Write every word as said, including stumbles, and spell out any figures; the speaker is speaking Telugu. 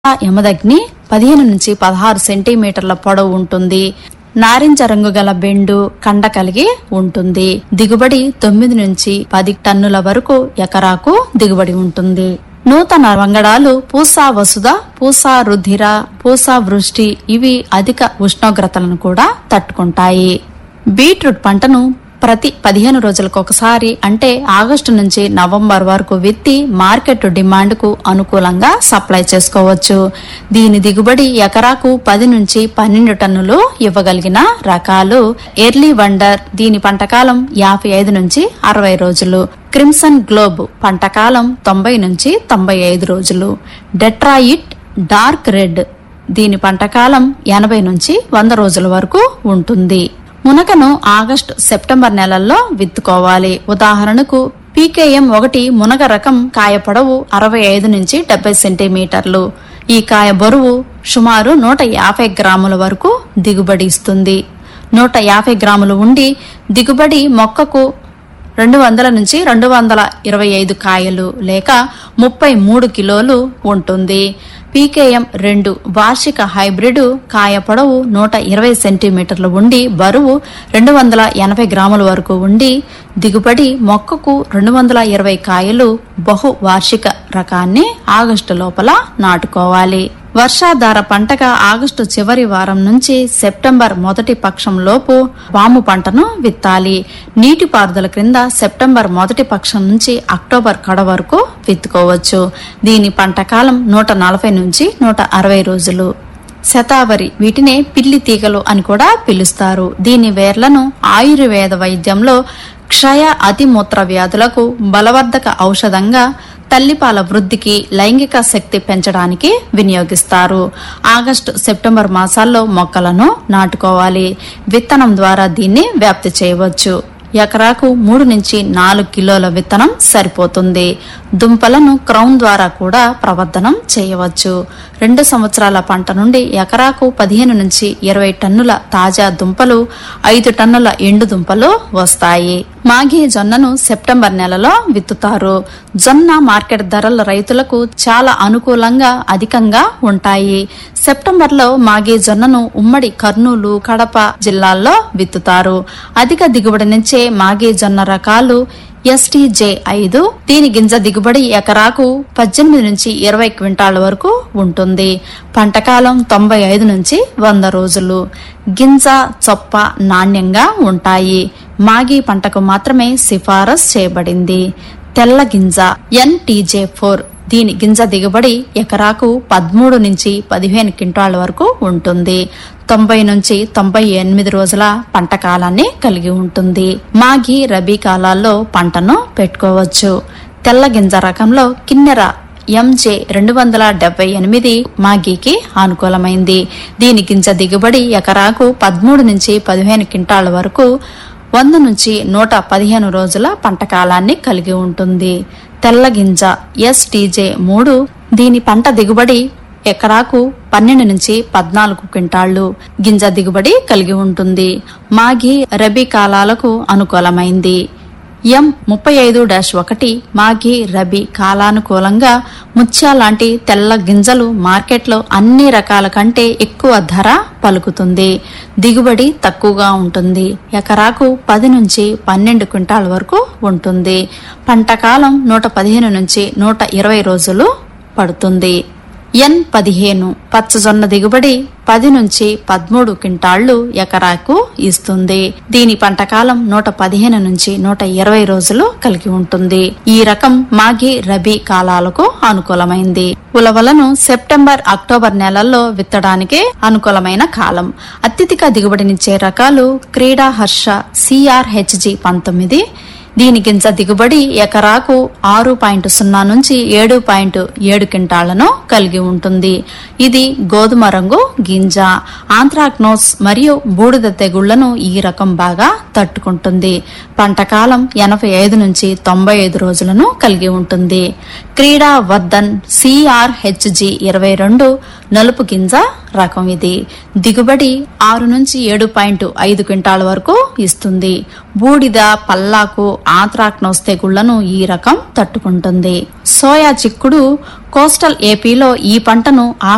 యమదగ్ని పదిహేను నుంచి పదహారు సెంటీమీటర్ల పొడవు ఉంటుంది. నారింజ రంగు గల బెండు కండ కలిగి ఉంటుంది. దిగుబడి తొమ్మిది నుంచి పది టన్నుల వరకు ఎకరాకు దిగుబడి ఉంటుంది. నూతన వంగడాలు పూసా వసుధ, పూసా రుధిర, పూసా వృష్టి ఇవి అధిక ఉష్ణోగ్రతలను కూడా తట్టుకుంటాయి. బీట్రూట్ పంటను ప్రతి పదిహేను రోజులకు ఒకసారి అంటే ఆగస్టు నుంచి నవంబర్ వరకు విత్తి మార్కెట్ డిమాండ్ కు అనుకూలంగా సప్లై చేసుకోవచ్చు. దీని దిగుబడి ఎకరాకు పది నుంచి పన్నెండు టన్నులు ఇవ్వగలిగిన రకాలు ఎర్లీ వండర్. దీని పంటకాలం యాభై ఐదు నుంచి అరవై రోజులు. క్రిమ్సన్ గ్లోబ్ పంటకాలం తొంభై నుంచి తొంభై ఐదు రోజులు. డెట్రాయిట్ డార్క్ రెడ్ దీని పంటకాలం ఎనభై నుంచి వంద రోజుల వరకు ఉంటుంది. మునగను ఆగస్టు సెప్టెంబర్ నెలల్లో విత్తుకోవాలి. ఉదాహరణకు పీకేఎం ఒకటి మునగ రకం కాయ పొడవు అరవై ఐదు నుంచి డెబ్బై సెంటీమీటర్లు. ఈ కాయ బరువు సుమారు నూట యాభై గ్రాముల వరకు దిగుబడి ఇస్తుంది. నూట యాభై గ్రాములు ఉండి దిగుబడి మొక్కకు రెండు వందల నుంచి రెండు వందల ఇరవై ఐదు కాయలు లేక ముప్పై మూడు కిలోలు ఉంటుంది. పీకేఎం రెండు వార్షిక హైబ్రిడ్ కాయ పొడవు నూట ఇరవై సెంటీమీటర్లు ఉండి బరువు రెండు వందల ఎనభై గ్రాముల వరకు ఉండి దిగుబడి మొక్కకు రెండు వందల ఇరవై కాయలు. బహు వార్షిక రకాన్ని ఆగస్టు లోపల నాటుకోవాలి. వర్షాధార పంటగా ఆగస్టు చివరి వారం నుంచి సెప్టెంబర్ మొదటి పక్షం లోపు వాము పంటను విత్తాలి. నీటిపారుదల క్రింద సెప్టెంబర్ మొదటి పక్షం నుంచి అక్టోబర్ కడ వరకు విత్తుకోవచ్చు. దీని పంటకాలం నూట నలభై నుంచి నూట అరవై రోజులు. శతావరి వీటినే పిల్లి తీగలు అని కూడా పిలుస్తారు. దీని వేర్లను ఆయుర్వేద వైద్యంలో క్షయ అతిమూత్ర వ్యాధులకు బలవర్ధక ఔషధంగా, తల్లిపాల వృద్ధికి, లైంగిక శక్తి పెంచడానికి వినియోగిస్తారు. ఆగస్టు సెప్టెంబర్ మాసాల్లో మొక్కలను నాటుకోవాలి. విత్తనం ద్వారా దీన్ని వ్యాప్తి చేయవచ్చు. ఎకరాకు మూడు నుంచి నాలుగు కిలోల విత్తనం సరిపోతుంది. దుంపలను క్రౌన్ ద్వారా కూడా ప్రవర్ధనం చేయవచ్చు. రెండు సంవత్సరాల పంట నుండి ఎకరాకు పదిహేను నుంచి ఇరవై టన్నుల తాజా దుంపలు, ఐదు టన్నుల ఎండు దుంపలు వస్తాయి. మాగి జొన్నను సెప్టెంబర్ నెలలో విత్తుతారు. జొన్న మార్కెట్ ధరల రైతులకు చాలా అనుకూలంగా అధికంగా ఉంటాయి. సెప్టెంబర్ లో మాగి జొన్నను ఉమ్మడి కర్నూలు, కడప జిల్లాల్లో విత్తుతారు. అధిక దిగుబడినిచ్చే మాగి జొన్న రకాలు ఎస్టీజే ఐదు. దీని గింజ దిగుబడి ఎకరాకు పద్దెనిమిది నుంచి ఇరవై క్వింటాల వరకు ఉంటుంది. పంటకాలం తొంభై ఐదు నుంచి వంద రోజులు. గింజ చొప్ప నాణ్యంగా ఉంటాయి. మాగి పంటకు మాత్రమే సిఫారసు చేయబడింది. తెల్ల గింజ ఎన్టీజే ఫోర్. దీని గింజ దిగుబడి ఎకరాకు పదమూడు నుంచి పదిహేను క్వింటాల వరకు ఉంటుంది. తొంభై నుంచి తొంభై ఎనిమిది రోజుల పంట కాలాన్ని కలిగి ఉంటుంది. మాగి రబీ కాలాల్లో పంటను పెట్టుకోవచ్చు. తెల్ల గింజ రకంలో కిన్నెర ఎంజే రెండు వందల డెబ్బై ఎనిమిది మాగికి అనుకూలమైంది. దీని గింజ దిగుబడి ఎకరాకు పదమూడు నుంచి పదిహేను క్వింటాల వరకు, వంద నుంచి నూట పదిహేను రోజుల పంట కాలాన్ని కలిగి ఉంటుంది. తెల్ల గింజ ఎస్టీజే మూడు. దీని పంట దిగుబడి ఎకరాకు పన్నెండు నుంచి పద్నాలుగు క్వింటాళ్లు గింజ దిగుబడి కలిగి ఉంటుంది. మాగి రబీ కాలాలకు అనుకూలమైంది. ఎం ముప్పై ఐదు డాష్ ఒకటి మాగి రబీ కాలానుకూలంగా ముత్యాలాంటి తెల్ల గింజలు మార్కెట్లో అన్ని రకాల కంటే ఎక్కువ ధర పలుకుతుంది. దిగుబడి తక్కువగా ఉంటుంది. ఎకరాకు పది నుంచి పన్నెండు క్వింటాల వరకు ఉంటుంది. పంటకాలం నూట పదిహేను నుంచి నూట ఇరవై రోజులు పడుతుంది. ఎన్ పదిహేను పచ్చజొన్న దిగుబడి పది నుంచి పదమూడు క్వింటాళ్లు ఎకరాకు ఇస్తుంది. దీని పంటకాలం నూట పదిహేను నుంచి నూట ఇరవై రోజులు కలిగి ఉంటుంది. ఈ రకం మాగి రబీ కాలాలకు అనుకూలమైంది. ఉలవలను సెప్టెంబర్ అక్టోబర్ నెలల్లో విత్తడానికి అనుకూలమైన కాలం. అత్యధిక దిగుబడినిచ్చే రకాలు క్రీడా హర్ష సిఆర్హెచ్జి పంతొమ్మిది. దీని గింజ దిగుబడి ఎకరాకు ఆరు పాయింట్ సున్నా నుంచి ఏడు పాయింట్ ఏడు క్వింటాళ్లను కలిగి ఉంటుంది. ఇది గోధుమ రంగు గింజ. ఆంథ్రాక్నోస్ మరియు బూడిద తెగుళ్లను ఈ రకం బాగా తట్టుకుంటుంది. పంటకాలం ఎనభై ఐదు నుంచి తొంభై ఐదు రోజులను కలిగి ఉంటుంది. క్రీడా వర్ధన్ సిఆర్హెచ్జి ఇరవై రెండు నలుపు గింజ రకం. ఇది దిగుబడి ఆరు నుంచి ఏడు పాయింట్ ఐదు క్వింటాల వరకు ఇస్తుంది. బూడిద, పల్లాకు, ఆంథ్రాక్నోస్ తెగుళ్లను ఈ రకం తట్టుకుంటుంది. సోయా చిక్కుడు కోస్టల్ ఏపీలో ఈ పంటను